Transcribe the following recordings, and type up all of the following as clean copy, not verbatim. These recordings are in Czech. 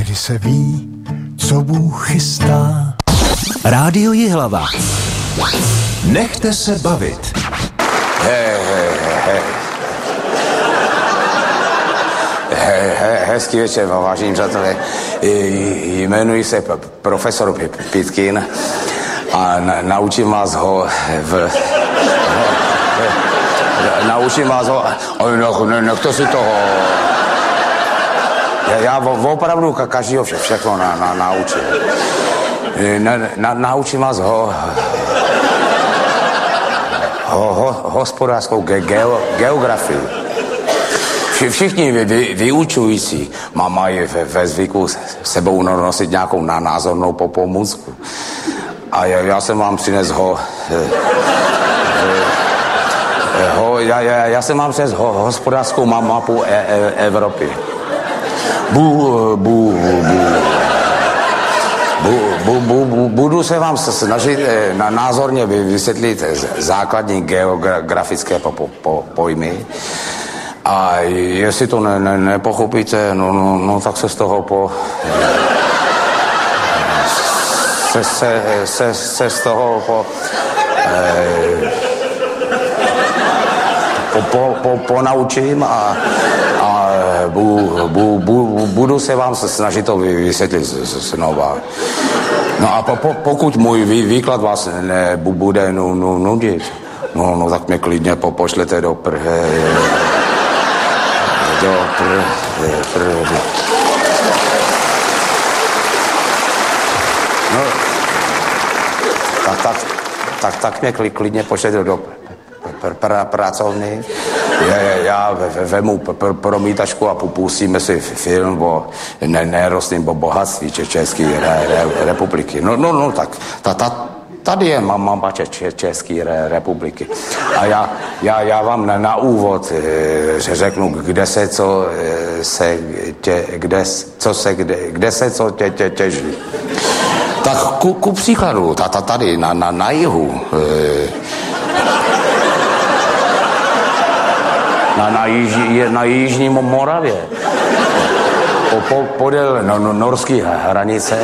kdy se ví, co Bůh chystá. Rádio Jihlava. Nechte se bavit. Hezký večer, vážení přátelé. Jmenuji se profesor Pitkin a naučím vás ho naučím vás ho... Nechte si toho... Já opravdu každýho všechno naučím. Naučím vás hospodářskou geografii. Všichni vyučující mají ve zvyku sebou nosit nějakou názornou pomůcku. A já jsem vám přines já jsem vám přines hospodářskou mapu Evropy. Budu se vám snažit názorně vysvětlit základní geografické pojmy. A jestli to nepochopíte, no tak se z toho ponaučím a budu se vám snažit to vysvětlit znova. No a pokud můj výklad vás nebude nudit, no tak mě klidně pošlete do No, tak mě klidně pošlete do pracovny. Já vemu promítačku a pustíme si film o nerostném bohatství České republiky. No tak tady je mapa České republiky. A já vám na úvod řeknu, kde se co těží. Tak ku příkladu, tady na jihu, na jižní Moravě, podél norské hranice,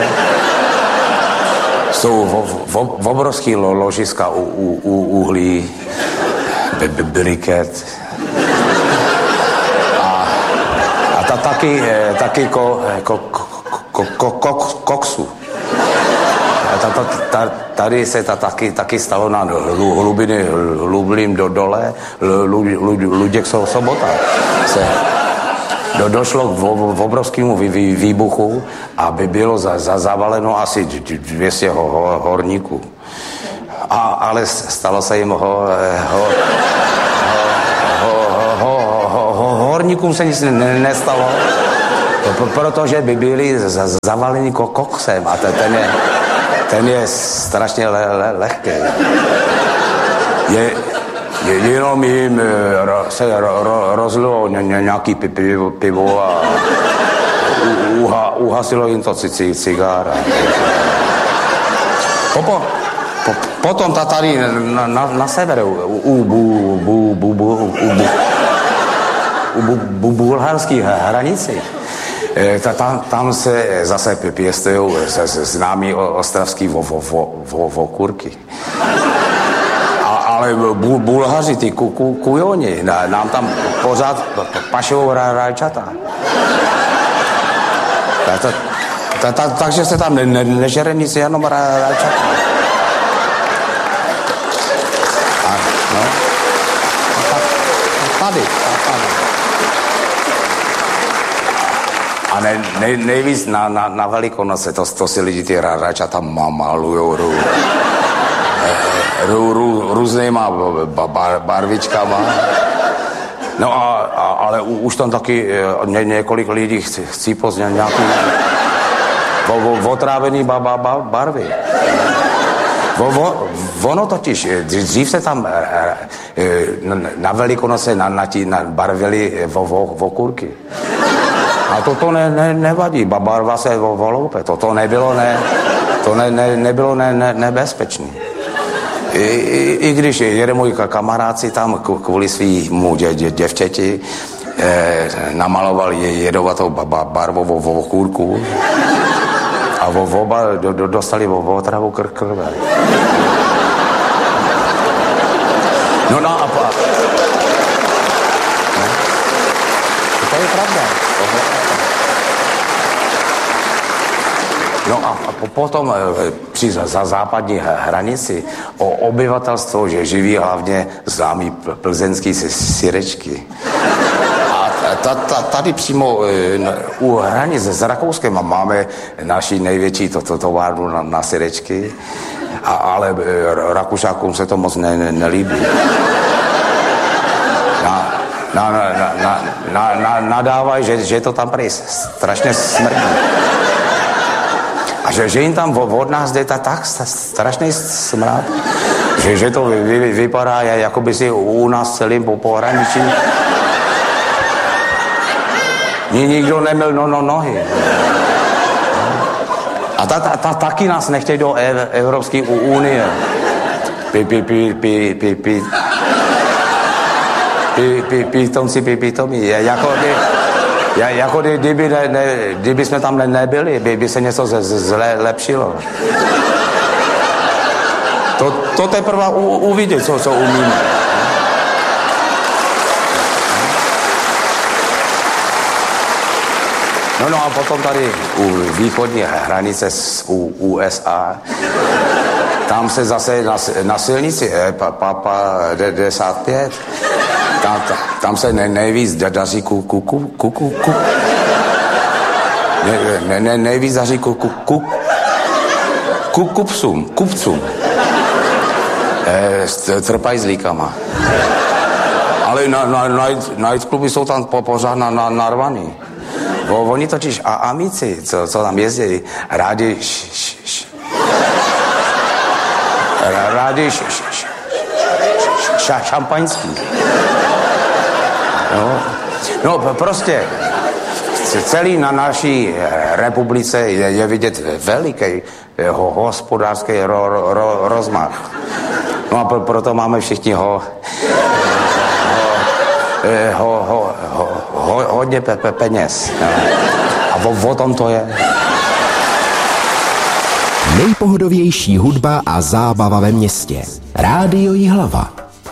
jsou obrovský ložiska uhlí, briket a taky koksu. Tady se taky stalo na hlubiném dole Luděk Sobota. Došlo k obrovskému výbuchu a by bylo zavaleno asi 200 horníků. Ale stalo se jim horníkům se nic nestalo, protože by byli zavaleni koksem a ten je strašně lehký. Jenom jim se rozlilo nějaký pivo a uhasilo jim to cigára. Potom tady na severu u bulharské hranici, tam se zase pěstují známý ostravský okurky. Ale Bulhaři, ty kujoni, nám tam pořád pašou rajčata. Takže se tam nežere nic, jenom rajčata. Tady. A nejvíc na Velikonoce, to si lidi ty rajčata malujou různýma barvičkama. No ale už tam taky několik lidí chcí poznat nějaký otrávený barvy. Ono totiž, dřív se tam na Velikonoce barvili okurky. A to nevadí, barva se voloupe, to nebylo nebezpečné. I když jeden můj kamarád si tam kvůli svýmu děvčeti namaloval jedovatou barvovou kůrku a oba dostali otravu krve. No a to je pravda. No a potom při západní hranici obyvatelstvo, že živí hlavně známý plzeňský syrečky. A tady přímo u hranice s Rakouskem máme naši největší továrnu na syrečky, ale Rakušákům se to moc nelíbí. Nadávají, že to tam prý strašně smrdí. A že jim tam od nás jde tak strašný smrad, že to vypadá, jako by si u nás celým po pohraničí nikdo nemil nohy. A taky nás nechtějí do Evropské unie. Pitomí. Jako kdyby jsme tam nebyli, by se něco zlepšilo. To teprve uvidí, co umíme. No a potom tady u východní hranice s USA, tam se zase na silnici Papa 95, tam se nejvíc daří nejvíc daří kupcům s trpajzlíkama. Ale nightcluby jsou tam pořád narvaný. Oni totiž amici, co tam jezdí, rádi šampaňský. No, prostě celý na naší republice je vidět veliký hospodářský rozmach. No a proto máme všichni hodně peněz. A o tom to je. Nejpohodovější hudba a zábava ve městě. Rádio Jihlava.